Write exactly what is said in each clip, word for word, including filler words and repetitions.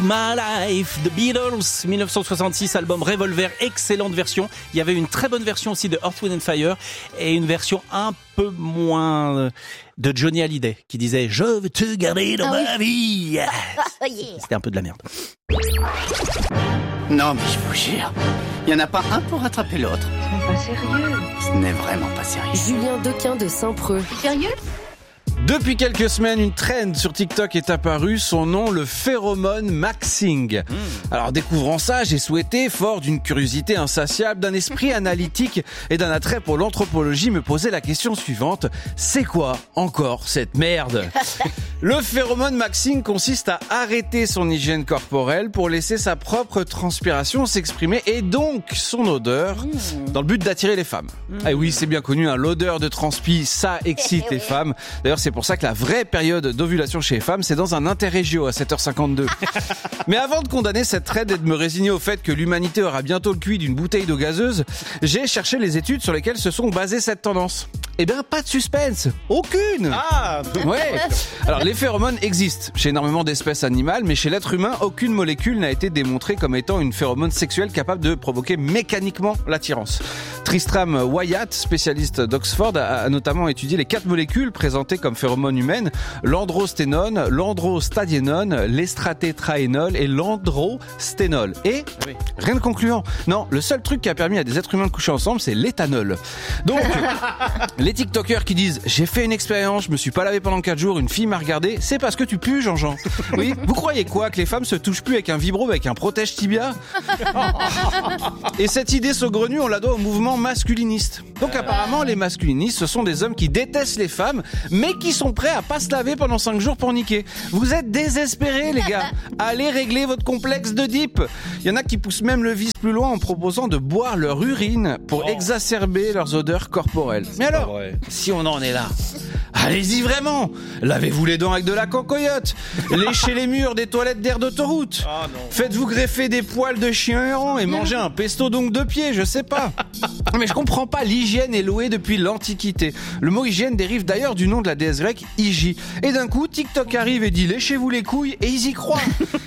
My Life, The Beatles, dix-neuf cent soixante-six, album Revolver, excellente version. Il y avait une très bonne version aussi de Earth, Wind and Fire et une version un peu moins de Johnny Hallyday qui disait « Je veux te garder dans ah ma oui. vie yes. ». Yeah. C'était un peu de la merde. Non, mais je vous jure, il n'y en a pas un pour rattraper l'autre. Pas sérieux. Ce n'est vraiment pas sérieux. Julien Dequin de Saint-Preux. Sérieux? Depuis quelques semaines, une trend sur TikTok est apparue, son nom le phéromone maxing. Mmh. Alors découvrant ça, j'ai souhaité, fort d'une curiosité insatiable, d'un esprit analytique et d'un attrait pour l'anthropologie, me poser la question suivante. C'est quoi encore cette merde? Le phéromone maxing consiste à arrêter son hygiène corporelle pour laisser sa propre transpiration s'exprimer et donc son odeur mmh. dans le but d'attirer les femmes. Mmh. Ah oui, c'est bien connu, hein, l'odeur de transpi, ça excite les femmes. D'ailleurs, c'est pour ça que la vraie période d'ovulation chez les femmes, c'est dans un interrégio à sept heures cinquante-deux. Mais avant de condamner cette trade et de me résigner au fait que l'humanité aura bientôt le cul d'une bouteille d'eau gazeuse, j'ai cherché les études sur lesquelles se sont basées cette tendance. Eh bien, pas de suspense. Aucune. Ah ouais. Alors, les phéromones existent chez énormément d'espèces animales, mais chez l'être humain, aucune molécule n'a été démontrée comme étant une phéromone sexuelle capable de provoquer mécaniquement l'attirance. Tristram Wyatt, spécialiste d'Oxford, a notamment étudié les quatre molécules présentées comme phéromones humaines, l'androsténone, l'androstadiénone, l'estratétraénol et l'androsténol. Et oui. Rien de concluant. Non, le seul truc qui a permis à des êtres humains de coucher ensemble, c'est l'éthanol. Donc, les TikTokers qui disent « J'ai fait une expérience, je me suis pas lavé pendant quatre jours, une fille m'a regardé », c'est parce que tu pues, Jean-Jean. Oui, vous croyez quoi? Que les femmes se touchent plus avec un vibro, avec un protège tibia? Et cette idée saugrenue, on la doit au mouvement masculiniste. Donc apparemment, les masculinistes, ce sont des hommes qui détestent les femmes, mais qui sont prêts à pas se laver pendant cinq jours pour niquer. Vous êtes désespérés, les gars. Allez régler votre complexe de Deep. Il y en a qui poussent même le vice plus loin en proposant de boire leur urine pour oh. exacerber leurs odeurs corporelles. Mais alors, si on en est là, allez-y vraiment. Lavez-vous les dents avec de la cancoyote. Léchez les murs des toilettes d'air d'autoroute. Oh, faites-vous greffer des poils de chien errant et mangez un pesto donc de pied, je sais pas. Mais je comprends pas, l'hygiène est louée depuis l'Antiquité. Le mot hygiène dérive d'ailleurs du nom de la déesse grecque Hygie. Et d'un coup, TikTok arrive et dit léchez-vous les couilles et ils y croient.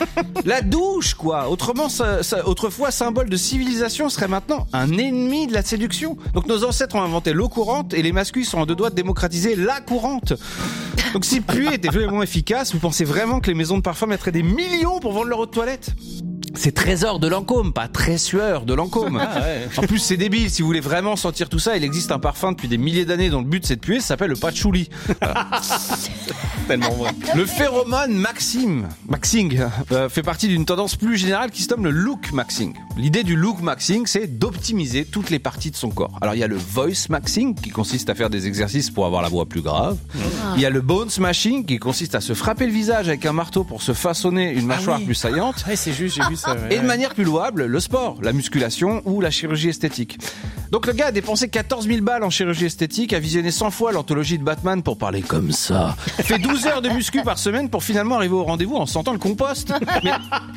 La douche, quoi. Autrement, ça, ça, autrefois, symbole de civilisation serait maintenant un ennemi de la séduction. Donc nos ancêtres ont inventé l'eau courante et les masculins sont en deux doigts de démocratiser la courante. Donc si puer était vraiment efficace, vous pensez vraiment que les maisons de parfum mettraient des millions pour vendre leur eau de toilette? C'est Trésor de Lancôme, pas Tréssueur de Lancôme. Ah ouais. En plus, c'est débile. Si vous voulez vraiment sentir tout ça, il existe un parfum depuis des milliers d'années dont le but c'est de puer, ça s'appelle le patchouli. Voilà. Tellement vrai. Le phéromone maxim, maxing euh, fait partie d'une tendance plus générale qui se nomme le look maxing. L'idée du look maxing, c'est d'optimiser toutes les parties de son corps. Alors, il y a le voice maxing qui consiste à faire des exercices pour avoir la voix plus grave. Ah. Il y a le bone smashing qui consiste à se frapper le visage avec un marteau pour se façonner une mâchoire ah oui. plus saillante. Ouais, c'est juste, j'ai vu ça. Et de manière plus louable, le sport, la musculation ou la chirurgie esthétique. Donc le gars a dépensé quatorze mille balles en chirurgie esthétique, a visionné cent fois l'anthologie de Batman pour parler comme ça, fait douze heures de muscu par semaine pour finalement arriver au rendez-vous en sentant le compost. Mais...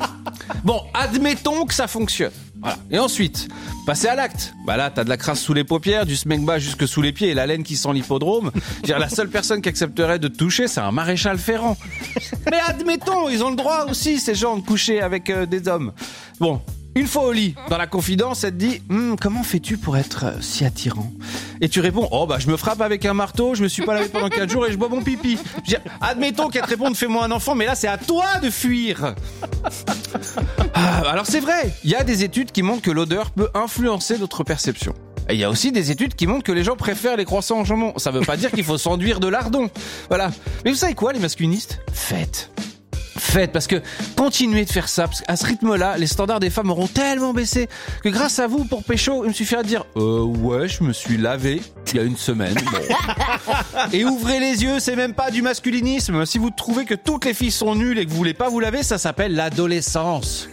Bon, admettons que ça fonctionne. Voilà. Et ensuite, passer à l'acte. Bah là, t'as de la crasse sous les paupières, du smegma jusque sous les pieds et la laine qui sent l'hippodrome. Je veux dire, la seule personne qui accepterait de te toucher, c'est un maréchal Ferrand. Mais admettons, ils ont le droit aussi, ces gens, de coucher avec euh, des hommes. Bon. Une fois au lit, dans la confidence, elle te dit hm, « Comment fais-tu pour être euh, si attirant ?» Et tu réponds « Oh bah je me frappe avec un marteau, je me suis pas lavé pendant quatre jours et je bois mon pipi. » Je veux dire, admettons qu'elle te réponde « Fais-moi un enfant », mais là c'est à toi de fuir. Ah, alors c'est vrai, il y a des études qui montrent que l'odeur peut influencer notre perception. Et il y a aussi des études qui montrent que les gens préfèrent les croissants en jambon. Ça veut pas dire qu'il faut s'enduire de lardon. Voilà. Mais vous savez quoi, les masculinistes ? Faites. Faites, parce que continuez de faire ça, parce qu'à ce rythme-là, les standards des femmes auront tellement baissé que grâce à vous, pour pécho, il me suffira de dire euh, ouais, je me suis lavé il y a une semaine. Bon. Et ouvrez les yeux, c'est même pas du masculinisme. Si vous trouvez que toutes les filles sont nulles et que vous voulez pas vous laver, ça s'appelle l'adolescence.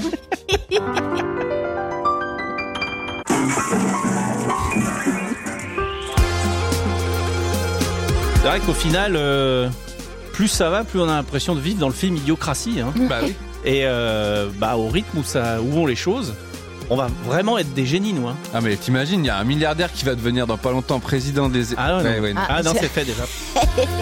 C'est vrai qu'au final, euh, plus ça va, plus on a l'impression de vivre dans le film Idiocratie. Hein. Bah oui. Et euh, bah, au rythme où, ça, où vont les choses, on va vraiment être des génies, nous. Hein. Ah mais t'imagines, il y a un milliardaire qui va devenir dans pas longtemps président des... Ah non, ouais, non. Ouais, non. Ah, ah non, c'est fait déjà.